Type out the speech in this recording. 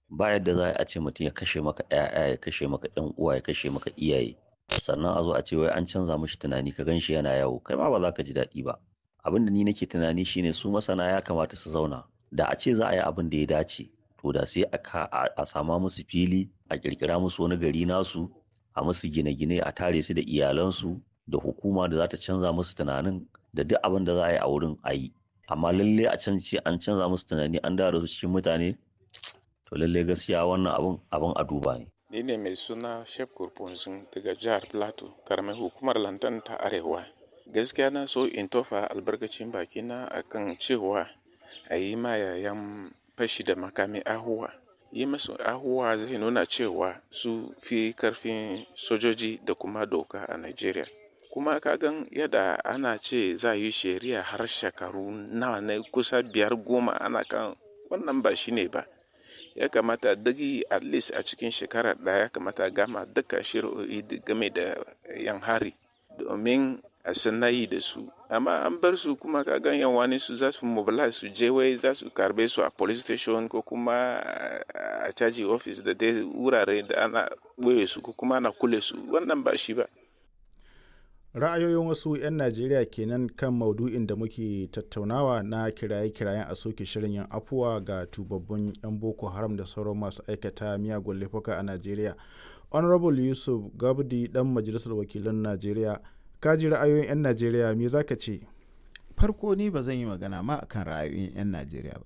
Ba yadda za a ce mutum ya kashe maka 'ya'ya, ya kashe maka 'yan uwa, ya kashe maka iyaye, sannan a zo a ce wai an canza mishi tunani ka gan shi yana yawo, kai ma ba za ka ji daɗi ba. Abin da ni nake tunani shine su masana ya kamata su zauna, da a ce za a yi abin da ya dace, to da sai a sama musu fili, a ƙirƙira musu wani gari nasu, a musu gine-gine, a tare su da iyalansu, da hukuma da za ta canza musu tunanin, da duk abin da za a yi a wurin a yi. Amma lalle a can ce an canza musu tunani an dawo da su cikin mutane, to lalle gaskiya wannan abin a duba ne. Ni ne mai suna Shep Kurfunzun daga jihar Plateau, karamar hukumar Lantan ta Arewa. Gaskiya na so in tofa albarkacin bakina akan cewa a yi ma yayan fashi da makami ahuwa. Yi masu ahuwa zai nuna cewa su fi karfin sojoji da kuma doka a Najeriya. Kuma kagan yadda ana ce za yi shari'a har shekaru nawa ne kusa 5-10 ana kan wannan ba shi ne ba. Ya kamata dagi at least a cikin shekara ɗaya ya kamata gama duka shari'o'i game da yan hari domin a sanayi da su. Amma an bar su kuma kagan yan wani su za su mobilize su je wai za su karbe su a police station ko kuma a caji office da dai wurare da ana ɓoye su ko kuma ana kule su, wannan ba shi ba. Ra'ayoyin wasu 'yan Najeriya kenan kan maudu'in da muke tattaunawa na kiraye-kirayen a soke shirin yin afuwa ga tubabbun 'yan Boko Haram da sauran masu aikata miyagun laifuka a Najeriya. Honorable Yusuf Gabdi dan Majalisar Wakilan Najeriya, ka ji ra'ayoyin 'yan Najeriya, me za ka ce? Farko ni ba zan yi magana ma akan ra'ayoyin 'yan Najeriya ba.